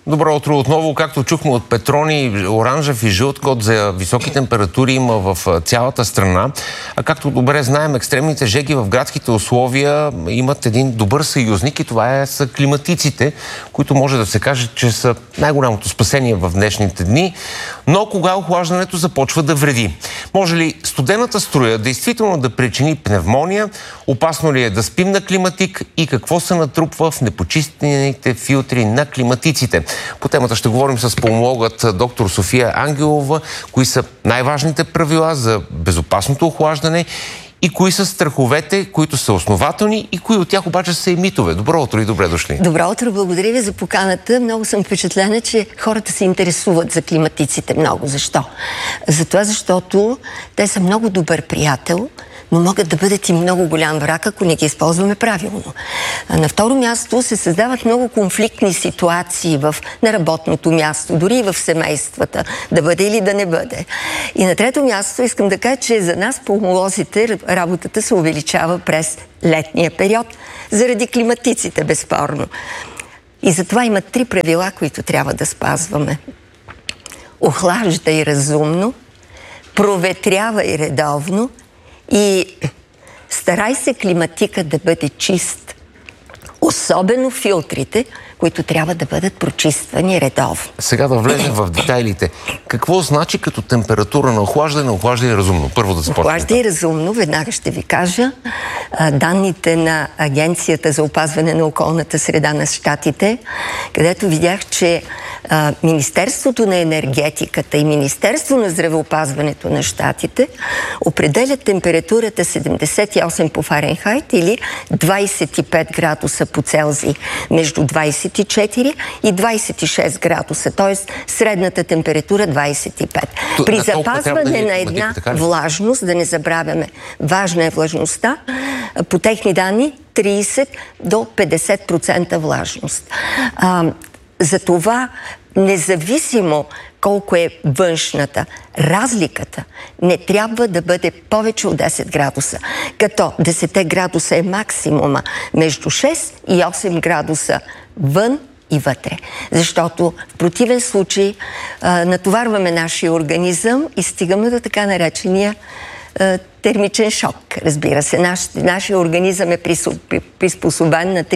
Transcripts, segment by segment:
Добро утро отново. Както чухме от Петрони, оранжев и жълт код за високи температури има в цялата страна. А както добре знаем, екстремните жеги в градските условия имат един добър съюзник и това са климатиците, които може да се каже, че са най-голямото спасение в днешните дни. Но кога охлаждането започва да вреди? Може ли студената струя действително да причини пневмония? Опасно ли е да спим на климатик? И какво се натрупва в непочистените филтри на климатиците? По темата ще говорим с пулмологът доктор София Ангелова. Кои са най-важните правила за безопасното охлаждане и кои са страховете, които са основателни и кои от тях обаче са и митове. Добро утро и добре дошли. Добро утро, благодаря ви за поканата. Много съм впечатлена, че хората се интересуват за климатиците много. Защо? Затова, защото те са много добър приятел, но могат да бъдат и много голям враг, ако не ги използваме правилно. На второ място се създават много конфликтни ситуации на работното място, дори и в семействата, да бъде или да не бъде. И на трето място искам да кажа, че за нас, пулмолозите, работата се увеличава през летния период, заради климатиците, безспорно. И затова има 3 правила, които трябва да спазваме. Охлаждай разумно, проветрявай редовно и старай се климатика да бъде чист. Особено филтрите, които трябва да бъдат прочиствани редовно. Сега да влезем в детайлите. Какво значи като температура на охлаждане, охлаждай разумно? Първо да започнем. Охлаждай разумно, веднага ще ви кажа. Данните на Агенцията за опазване на околната среда на Щатите, където видях, че Министерството на енергетиката и Министерство на здравеопазването на Щатите определят температурата 78 по Фаренхайт или 25 градуса по Целзий между 24 и 26 градуса, т.е. средната температура 25. При запазване на една влажност, да не забравяме, важна е влажността, по техни данни 30 до 50% влажност. Затова, независимо колко е външната, разликата не трябва да бъде повече от 10 градуса, като 10 градуса е максимума, между 6 и 8 градуса вън и вътре. Защото в противен случай натоварваме нашия организъм и стигаме до така наречения термичен шок, разбира се. Нашия организъм е приспособен на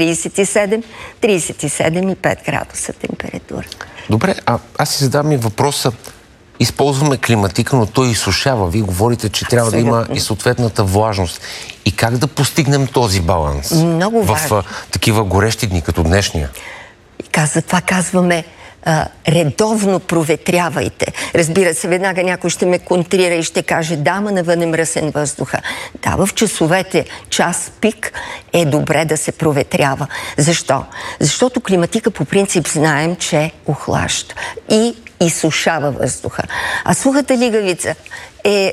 37,5 градуса температура. Добре, аз си задам и въпроса. Използваме климатика, но той изсушава. Вие говорите, че трябва да има и съответната влажност. И как да постигнем този баланс? Много важно. В такива горещи дни, като днешния? Това казваме редовно проветрявайте. Разбира се, веднага някой ще ме контрира и ще каже, да, ма навън е мръсен въздуха. Да, в часовете час пик е добре да се проветрява. Защо? Защото климатика по принцип знаем, че охлажда и изсушава въздуха. А сухата лигавица е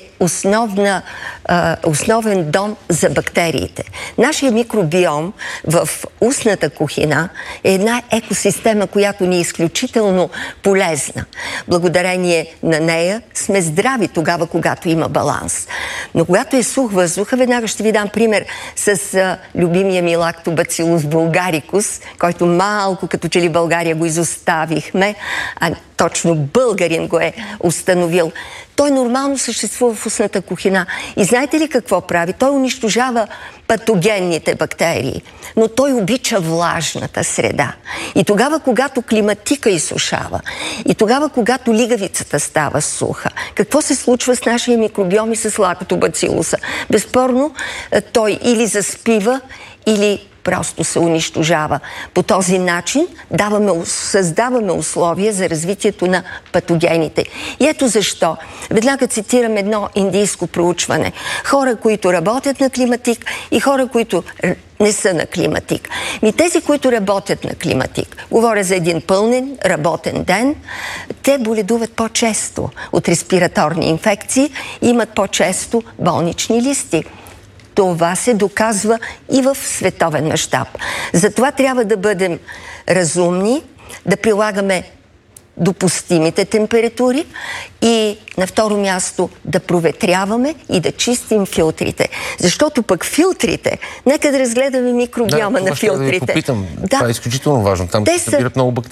основен дом за бактериите. Нашия микробиом в устната кухина е една екосистема, която ни е изключително полезна. Благодарение на нея сме здрави тогава, когато има баланс. Но когато е сух въздуха, веднага ще ви дам пример с любимия ми лактобацилус булгарикус, който малко като че ли България го изоставихме, а точно българин го е установил. Той нормално съществува в устната кухина. И знаете ли какво прави? Той унищожава патогенните бактерии, но той обича влажната среда. И тогава, когато климатика изсушава, и тогава, когато лигавицата става суха, какво се случва с нашия микробиом и с лактобацилуса? Безспорно, той или заспива, или просто се унищожава. По този начин създаваме условия за развитието на патогените. И ето защо. Веднага цитирам едно индийско проучване. Хора, които работят на климатик и хора, които не са на климатик. Тези, които работят на климатик, говоря за един пълнен работен ден, те боледуват по-често от респираторни инфекции и имат по-често болнични листи. Това се доказва и в световен мащаб. Затова трябва да бъдем разумни, да прилагаме допустимите температури и на второ място да проветряваме и да чистим филтрите. Защото пък филтрите, нека да разгледаме микробиома на филтрите. Да, попитам. Това е изключително важно. Там се събират много бактерии.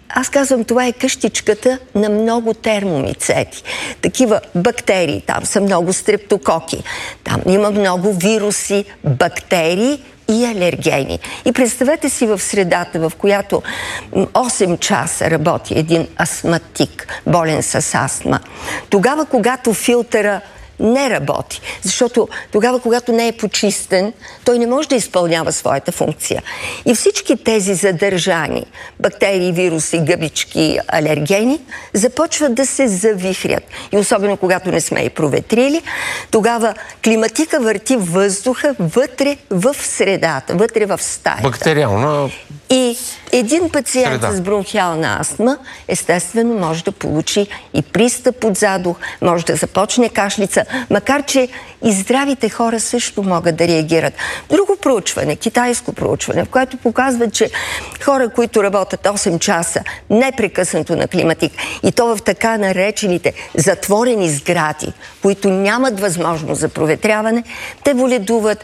аз казвам, това е къщичката на много термомицети. Такива бактерии, там са много стрептококи, там има много вируси, бактерии и алергени. И представете си в средата, в която 8 часа работи един астматик, болен с астма. Тогава, когато филтъра не работи, защото тогава, когато не е почистен, той не може да изпълнява своята функция. И всички тези задържани бактерии, вируси, гъбички, алергени започват да се завихрят. И особено когато не сме и проветрили, тогава климатика върти въздуха вътре в средата, вътре в стаята. Бактериална. И един пациент с бронхиална астма естествено може да получи и пристъп от задух, може да започне кашлица, макар че и здравите хора също могат да реагират. Друго проучване, китайско проучване, в което показва, че хора, които работят 8 часа непрекъснато на климатик, и то в така наречените затворени сгради, които нямат възможност за проветряване, те боледуват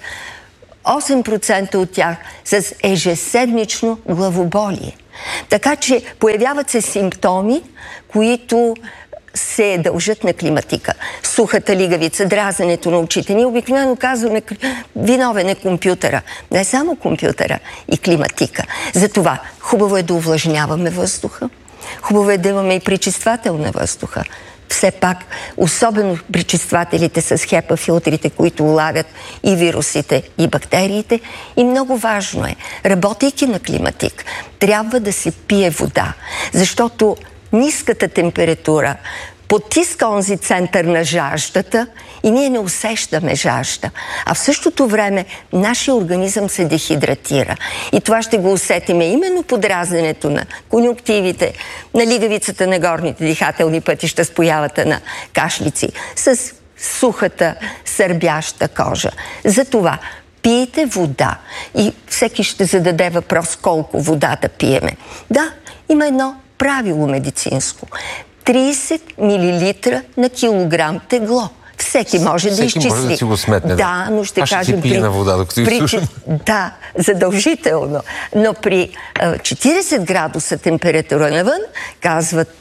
8% от тях с ежеседмично главоболие. Така че появяват се симптоми, които се дължат на климатика. Сухата лигавица, дразенето на очите. Ние обикновено казваме, виновен е компютъра. Не само компютъра, и климатика. Затова хубаво е да увлажняваме въздуха. Хубаво е да имаме и пречиствател на въздуха. Все пак, особено пречиствателите с HEPA филтрите, които улавят и вирусите, и бактериите. И много важно е, работейки на климатик, трябва да се пие вода, защото ниската температура потиска онзи център на жаждата и ние не усещаме жажда. А в същото време нашия организъм се дехидратира. И това ще го усетиме именно подразненето на конюнктивите, на лигавицата на горните дихателни пътища с появата на кашлици, с сухата, сърбяща кожа. Затова пийте вода. И всеки ще зададе въпрос колко вода да пиеме. Да, има едно правило медицинско. 30 мл на килограм тегло. Всеки може да изчисли. Може да си го сметне. Да, но ще кажем... пие на вода, докато изслушам. Да, задължително. Но при 40 градуса температура навън, казват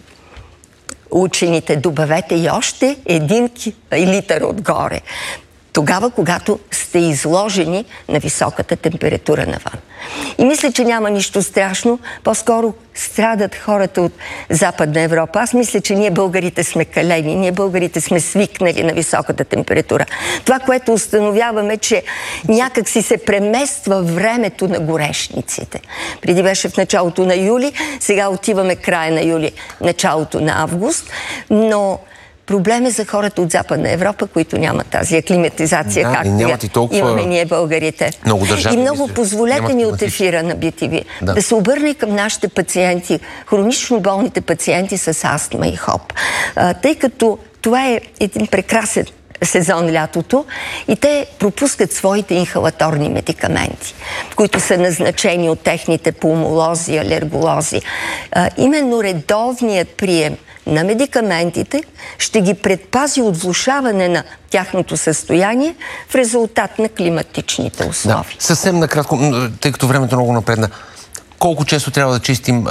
учените, добавете и още 1 литър отгоре. Тогава, когато сте изложени на високата температура навън. И мисля, че няма нищо страшно. По-скоро страдат хората от Западна Европа. Аз мисля, че ние българите сме калени, ние българите сме свикнали на високата температура. Това, което установяваме, че някак си се премества времето на горешниците. Преди беше в началото на юли, сега отиваме края на юли, началото на август, но проблем е за хората от Западна Европа, които нямат тази аклиматизация, както имаме ние българите. И много позволете ми от ефира на BTV да се обърне към нашите пациенти, хронично болните пациенти с астма и ХОП. Тъй като това е един прекрасен сезон лятото и те пропускат своите инхалаторни медикаменти, които са назначени от техните пулмолози, алерголози. Именно редовният прием на медикаментите ще ги предпази от влошаване на тяхното състояние в резултат на климатичните условия. Да, съвсем накратко, тъй като времето много напредна. Колко често трябва да чистим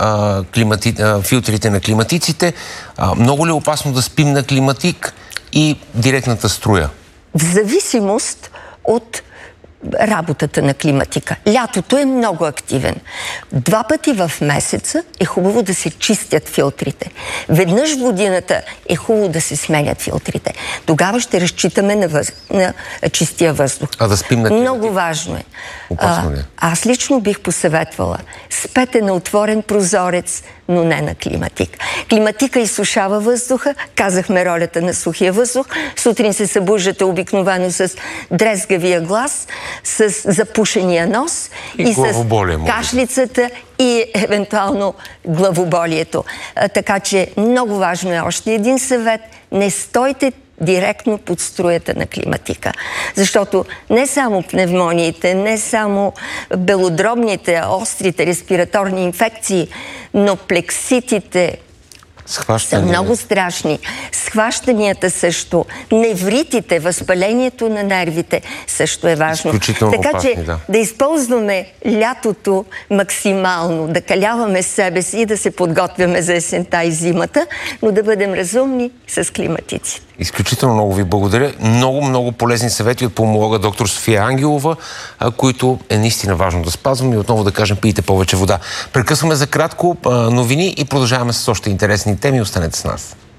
филтрите на климатиците? Много ли е опасно да спим на климатик и директната струя? В зависимост от работата на климатика. Лятото е много активен. 2 пъти в месеца е хубаво да се чистят филтрите. Веднъж в годината е хубаво да се сменят филтрите. Тогава ще разчитаме на чистия въздух. А да спим на климатик? Много важно е. Опасно ли? Аз лично бих посъветвала. Спете на отворен прозорец, но не на климатик. Климатика изсушава въздуха. Казахме ролята на сухия въздух. Сутрин се събуждате обикновено с дрезгавия глас, с запушения нос и с кашлицата и евентуално главоболието. Така че много важно е още един съвет. Не стойте директно под струята на климатика. Защото не само пневмониите, не само белодробните, острите респираторни инфекции, но плекситите, са много страшни. Схващанията също, невритите, възпалението на нервите също е важно. Изключително така опасни, че да използваме лятото максимално, да каляваме себе си и да се подготвяме за есента и зимата, но да бъдем разумни с климатиците. Изключително много ви благодаря. Много полезни съвети от пулмолога доктор София Ангелова, които е наистина важно да спазваме и отново да кажем, пийте повече вода. Прекъсваме за кратко новини и продължаваме с още интересни теми. Останете с нас.